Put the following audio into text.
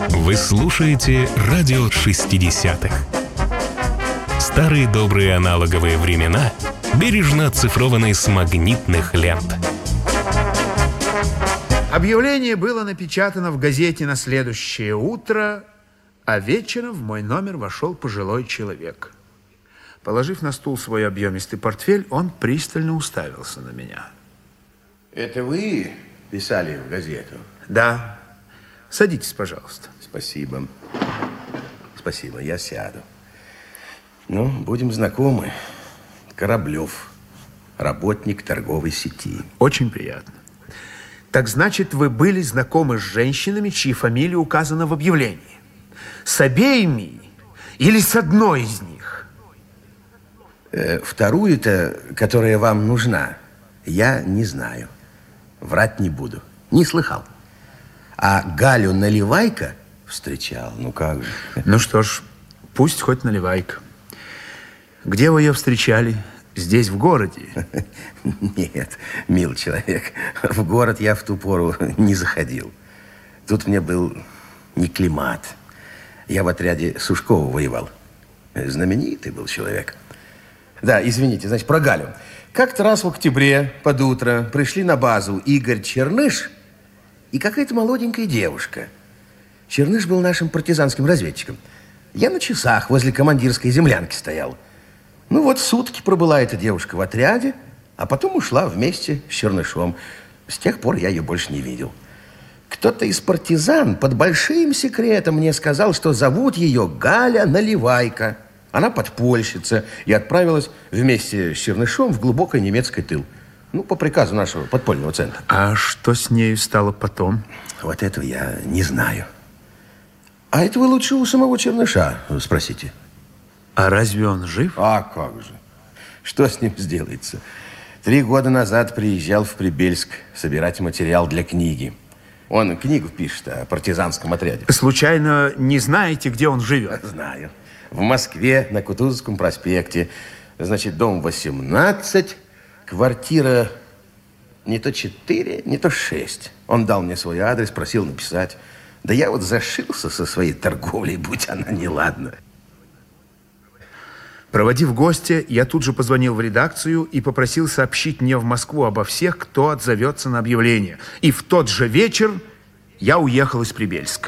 Вы слушаете радио 60-х. Старые добрые аналоговые времена, бережно оцифрованы с магнитных лент. Объявление было напечатано в газете на следующее утро, а вечером в мой номер вошел пожилой человек. Положив на стул свой объемистый портфель, он пристально уставился на меня. Это вы писали в газету? Да. Садитесь, пожалуйста. Спасибо. Спасибо, я сяду. Ну, будем знакомы. Кораблев, работник торговой сети. Очень приятно. Так значит, вы были знакомы с женщинами, чьи фамилии указаны в объявлении? С обеими или с одной из них? Вторую-то, которая вам нужна, я не знаю. Врать не буду. Не слыхал. А Галю Наливайко встречал. Ну как же. Ну что ж, пусть хоть Наливайко. Где вы ее встречали? Здесь, в городе? Нет, милый человек. В город я в ту пору не заходил. Тут мне был не климат. Я в отряде Сушкова воевал. Знаменитый был человек. Да, извините, значит, про Галю. Как-то раз в октябре под утро пришли на базу Игорь Черныш и какая-то молоденькая девушка. Черныш был нашим партизанским разведчиком. Я на часах возле командирской землянки стоял. Ну вот сутки пробыла эта девушка в отряде, а потом ушла вместе с Чернышом. С тех пор я ее больше не видел. Кто-то из партизан под большим секретом мне сказал, что зовут ее Галя Наливайко. Она подпольщица и отправилась вместе с Чернышом в глубокий немецкий тыл. Ну, по приказу нашего подпольного центра. А что с нею стало потом? Вот этого я не знаю. А это вы лучше у самого Черныша спросите. А разве он жив? А как же. Что с ним сделается? 3 года назад приезжал в Прибельск собирать материал для книги. Он книгу пишет о партизанском отряде. Случайно не знаете, где он живет? Знаю. В Москве, на Кутузовском проспекте. Значит, дом 18, квартира не то 4, не то 6. Он дал мне свой адрес, просил написать. Да я вот зашился со своей торговлей, будь она неладна. Проводив гостя, я тут же позвонил в редакцию и попросил сообщить мне в Москву обо всех, кто отзовется на объявление. И в тот же вечер я уехал из Прибельска.